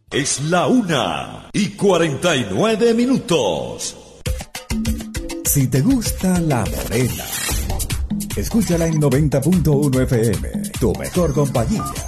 Es la 1:49. Si te gusta La Morena, escúchala en 90.1 FM, tu mejor compañía.